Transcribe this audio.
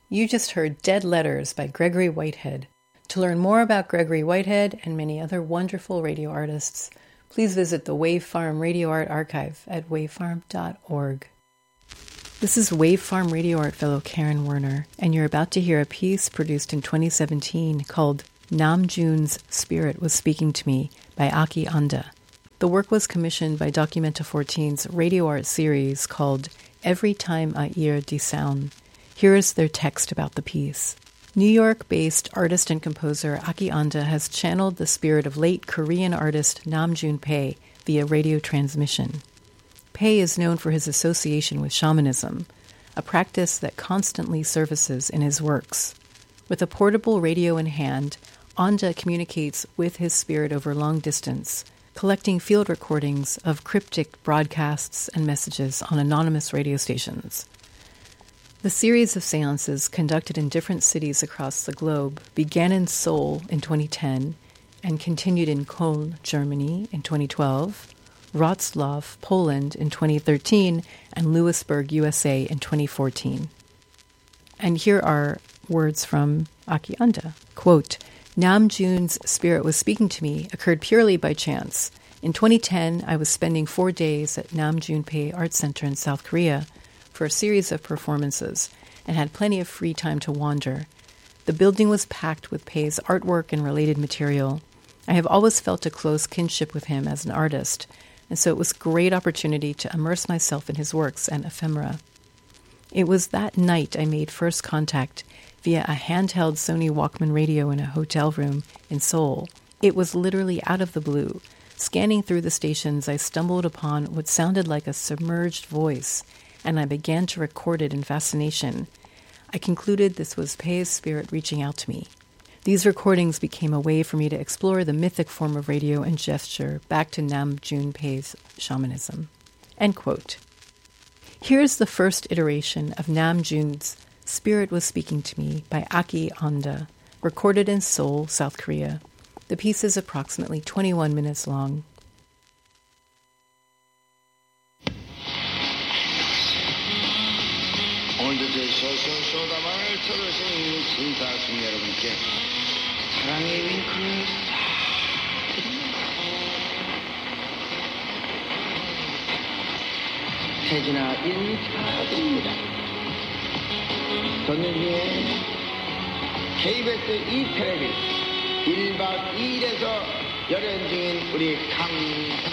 You just heard Dead Letters by Gregory Whitehead. To learn more about Gregory Whitehead and many other wonderful radio artists, please visit the Wave Farm Radio Art Archive at wavefarm.org. This is Wave Farm Radio Art fellow Karen Werner, and you're about to hear a piece produced in 2017 called Namjoon's Spirit Was Speaking to Me by Aki Anda. The work was commissioned by Documenta 14's radio art series called Every Time I Hear the Sound. Here is their text about the piece. New York-based artist and composer Aki Anda has channeled the spirit of late Korean artist Namjoon Pae via radio transmission. Pae is known for his association with shamanism, a practice that constantly surfaces in his works. With a portable radio in hand, Anda communicates with his spirit over long distance, collecting field recordings of cryptic broadcasts and messages on anonymous radio stations. The series of seances conducted in different cities across the globe began in Seoul in 2010 and continued in Köln, Germany in 2012, Wrocław, Poland in 2013, and Lewisburg, USA in 2014. And here are words from Aki Anda. Quote, Namjoon's spirit was speaking to me occurred purely by chance. In 2010, I was spending 4 days at Namjoon Pae Art Center in South Korea for a series of performances and had plenty of free time to wander. The building was packed with Pae's artwork and related material. I have always felt a close kinship with him as an artist, and so it was a great opportunity to immerse myself in his works and ephemera. It was that night I made first contact via a handheld Sony Walkman radio in a hotel room in Seoul. It was literally out of the blue. Scanning through the stations, I stumbled upon what sounded like a submerged voice, and I began to record it in fascination. I concluded this was Pae's spirit reaching out to me. These recordings became a way for me to explore the mythic form of radio and gesture back to Namjoon Pae's shamanism. End quote. Here's the first iteration of Namjoon's Spirit Was Speaking to Me by Aki Anda, recorded in Seoul, South Korea. The piece is approximately 21 minutes long. 오늘도 쇼쇼쇼다만을 들으신 순사승 여러분께 사랑의 윙크를 태진아 1m 드립니다. 전년중에 KBS 2텔레비 1박 2일에서 열연 중인 우리